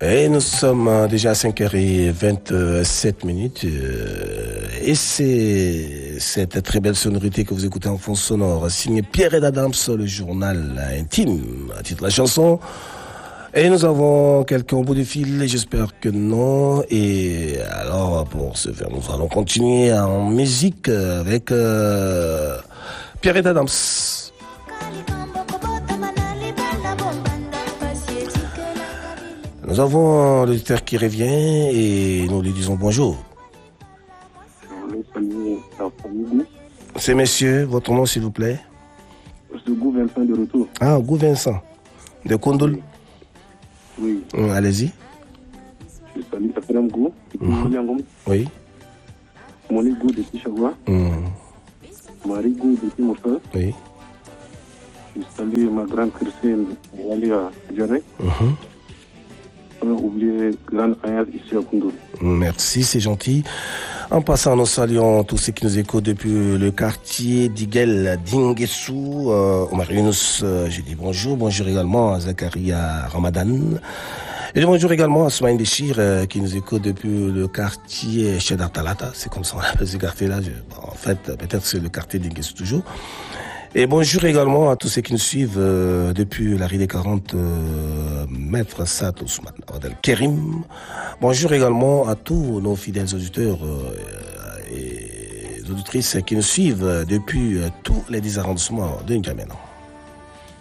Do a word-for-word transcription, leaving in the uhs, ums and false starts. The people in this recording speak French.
Et nous sommes déjà à cinq heures vingt-sept minutes euh, et c'est cette très belle sonorité que vous écoutez en fond sonore, signé Pierre Ed Adams, le journal intime, à titre de la chanson. Et nous avons quelqu'un au bout du fil, j'espère que non. Et alors, pour ce faire, nous allons continuer en musique avec euh, Pierre Ed Adams. Nous avons l'auditeur qui revient et nous lui disons bonjour. C'est monsieur, votre nom s'il vous plaît? C'est Gou Vincent de retour. Ah, Gou Vincent. De Kondoul? Oui. Hum, allez-y. Je salue Afram Gou. Mmh. Oui. Moni Gou de Tichawa. Mmh. Marie Gou de Timofel. Oui. Je salue ma grande Christine Walia Djorek. Mmh. Oublier grande Ayaz ici à Kondoul. Merci, c'est gentil. En passant, nous saluons tous ceux qui nous écoutent depuis le quartier d'Iguel, d'Inguessou, euh, Omar Younous, euh, j'ai dit bonjour. Bonjour également à Zakaria Ramadan. Et bonjour également à Soumaïn Béchir, euh, qui nous écoute depuis le quartier Cheddar Talata. C'est comme ça on appelle ce quartier-là. Je, bon, en fait, peut-être c'est le quartier d'Inguessou toujours. Et bonjour également à tous ceux qui nous suivent euh, depuis la rue des quarante, euh, Maître Sat Ousmane Abdel Kerim. Bonjour également à tous nos fidèles auditeurs euh, et auditrices qui nous suivent depuis euh, tous les dix arrondissements de N'Djamena.